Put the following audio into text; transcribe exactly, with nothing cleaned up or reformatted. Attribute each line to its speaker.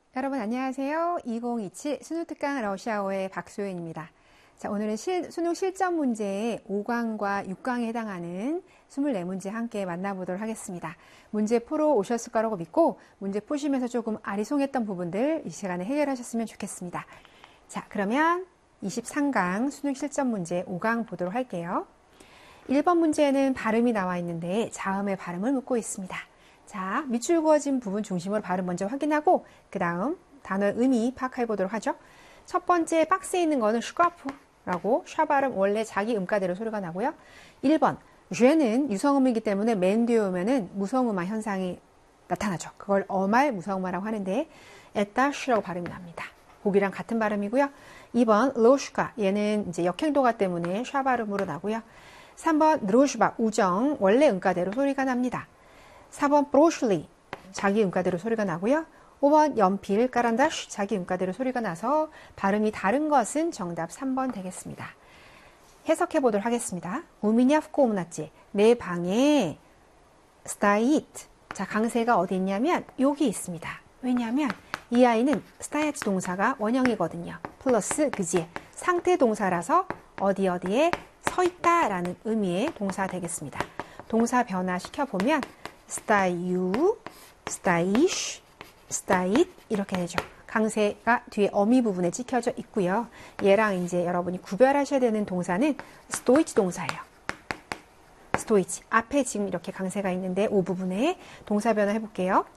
Speaker 1: 여러분 안녕하세요. 이천이십칠 수능특강 러시아어의 박소연입니다. 자, 오늘은 실, 수능 실전 문제의 오 강과 육 강에 해당하는 이십사 문제 함께 만나보도록 하겠습니다. 문제 풀어 오셨을 거라고 믿고 문제 푸시면서 조금 아리송했던 부분들 이 시간에 해결하셨으면 좋겠습니다. 자, 그러면 이십삼 강 수능 실전 문제 오 강 보도록 할게요. 일 번 문제는 발음이 나와 있는데 자음의 발음을 묻고 있습니다. 자, 밑줄 그어진 부분 중심으로 발음 먼저 확인하고 그 다음 단어의 의미 파악해 보도록 하죠. 첫 번째 박스에 있는 거는 슈카프라고 샤 발음 원래 자기 음가대로 소리가 나고요. 일 번 쉐는 유성음이기 때문에 맨 뒤에 오면은 무성음화 현상이 나타나죠. 그걸 어말 무성음화라고 하는데 에따슈라고 발음이 납니다. 보기랑 같은 발음이고요. 이 번 로슈카 얘는 이제 역행동화 때문에 샤 발음으로 나고요. 삼 번 드로슈바 우정 원래 음가대로 소리가 납니다. 사 번 브로슐리 자기 음가대로 소리가 나고요. 오 번 연필 까란다슈 자기 음가대로 소리가 나서 발음이 다른 것은 정답 삼 번 되겠습니다. 해석해 보도록 하겠습니다. 우미냐 프코움나찌 내 방에 스타이트 자 강세가 어디 있냐면 여기 있습니다. 왜냐하면 이 아이는 스타이트 동사가 원형이거든요. 플러스 그지 상태 동사라서 어디 어디에 서 있다라는 의미의 동사 되겠습니다. 동사 변화 시켜보면 스타유, 스타이쉬, 스타잇 이렇게 되죠. 강세가 뒤에 어미 부분에 찍혀져 있고요. 얘랑 이제 여러분이 구별하셔야 되는 동사는 스토이치 동사예요. 스토이치 앞에 지금 이렇게 강세가 있는데 이 부분에 동사 변화 해볼게요.